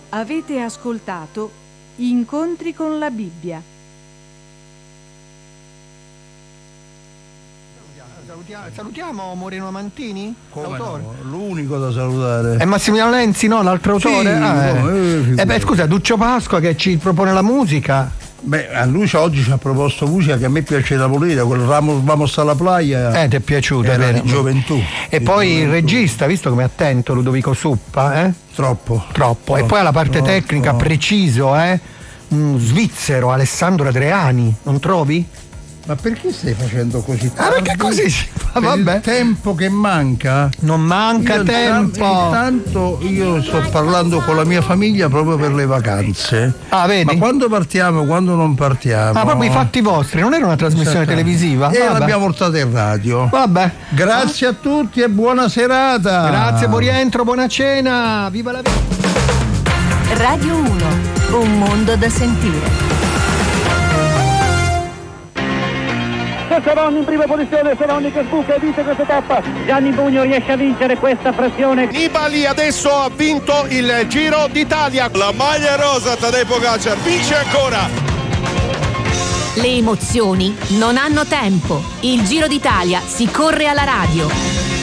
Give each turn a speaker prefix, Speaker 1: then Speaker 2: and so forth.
Speaker 1: Avete ascoltato Incontri con la Bibbia.
Speaker 2: Salutiamo Moreno Mantini?
Speaker 3: Come
Speaker 2: l'autore?
Speaker 3: no? L'unico da salutare.
Speaker 2: E Massimiliano Lenzi, no? L'altro autore?
Speaker 3: Sì,
Speaker 2: beh, scusa, Duccio Pasqua che ci propone la musica.
Speaker 3: Beh, a lui oggi ci ha proposto musica che a me piace da morire, quel Vamos alla playa.
Speaker 2: Ti è piaciuto,
Speaker 3: era
Speaker 2: vero?
Speaker 3: di gioventù.
Speaker 2: E poi il regista, visto come è attento Ludovico Suppa, Troppo. E poi alla parte tecnica, preciso, un svizzero, Alessandro Adriani, non trovi?
Speaker 3: Ma perché stai facendo così tardi?
Speaker 2: Perché così si fa, vabbè.
Speaker 3: Il tempo che manca?
Speaker 2: Non manca tempo.
Speaker 3: Intanto io sto parlando con la mia famiglia proprio per le vacanze.
Speaker 2: Vedi?
Speaker 3: Ma quando partiamo, quando non partiamo?
Speaker 2: Proprio i fatti vostri, non era una trasmissione televisiva?
Speaker 3: E l'abbiamo portata in radio.
Speaker 2: Vabbè.
Speaker 3: Grazie a tutti e buona serata.
Speaker 2: Grazie, buon rientro, buona cena. Viva la vita.
Speaker 1: Radio 1, un mondo da sentire.
Speaker 4: Seroni in prima posizione, Seroni che sbuca e vince questa tappa. Gianni Bugno riesce a vincere questa frazione.
Speaker 5: Nibali adesso ha vinto il Giro d'Italia. La maglia rosa, Tadej Pogačar vince ancora.
Speaker 6: Le emozioni non hanno tempo. Il Giro d'Italia si corre alla radio.